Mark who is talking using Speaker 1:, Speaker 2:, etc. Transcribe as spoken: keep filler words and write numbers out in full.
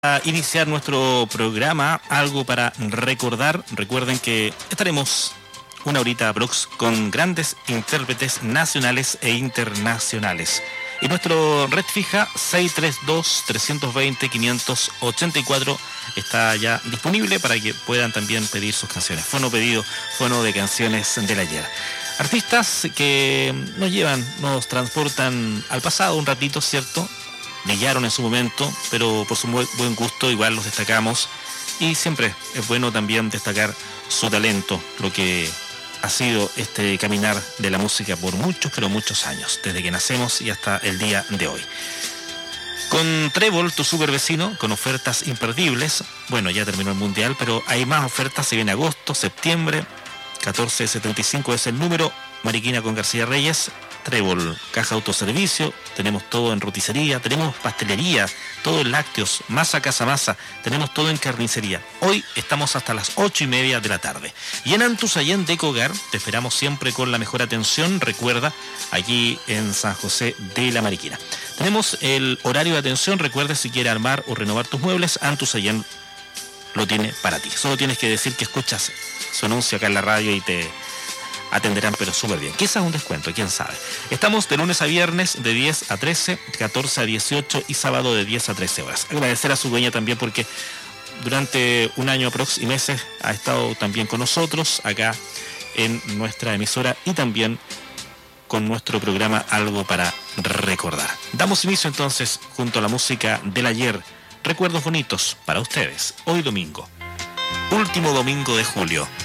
Speaker 1: A iniciar nuestro programa, algo para recordar. Recuerden que estaremos una horita aprox con grandes intérpretes nacionales e internacionales. Y nuestro red fija seis tres dos, tres dos cero, cinco ocho cuatro está ya disponible para que puedan también pedir sus canciones. Fono pedido, fono de canciones del ayer. Artistas que nos llevan, nos transportan al pasado un ratito, ¿cierto? Brillaron en su momento, pero por su buen gusto igual los destacamos, y siempre es bueno también destacar su talento, lo que ha sido este caminar de la música por muchos, pero muchos años, desde que nacemos y hasta el día de hoy. Con Trébol, tu super vecino, con ofertas imperdibles. Bueno, ya terminó el mundial, pero hay más ofertas, se viene agosto, septiembre, catorce setenta y cinco es el número, Mariquina con García Reyes. Trébol, caja autoservicio, tenemos todo en roticería, tenemos pastelería, todo en lácteos, masa casa masa, tenemos todo en carnicería. Hoy estamos hasta las ocho y media de la tarde. Y en Antusayén de Cogar te esperamos siempre con la mejor atención. Recuerda, aquí en San José de la Mariquina. Tenemos el horario de atención. Recuerda, si quieres armar o renovar tus muebles, Antusayén lo tiene para ti. Solo tienes que decir que escuchas su anuncio acá en la radio y te atenderán, pero súper bien. Quizás un descuento, quién sabe. Estamos de lunes a viernes de diez a trece, catorce a dieciocho y sábado de diez a trece horas. Agradecer a su dueña también porque durante un año aprox y meses ha estado también con nosotros acá en nuestra emisora y también con nuestro programa Algo para Recordar. Damos inicio entonces junto a la música del ayer. Recuerdos bonitos para ustedes. Hoy domingo, último domingo de julio.